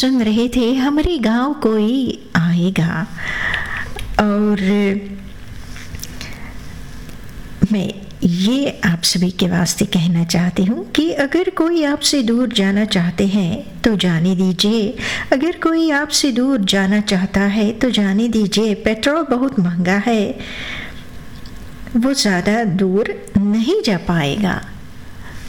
सुन रहे थे हमारे गांव कोई आएगा। और मैं ये आप सभी के वास्ते कहना चाहती हूँ कि अगर कोई आपसे दूर जाना चाहते हैं तो जाने दीजिए। अगर कोई आपसे दूर जाना चाहता है तो जाने दीजिए। पेट्रोल बहुत महंगा है, वो ज़्यादा दूर नहीं जा पाएगा।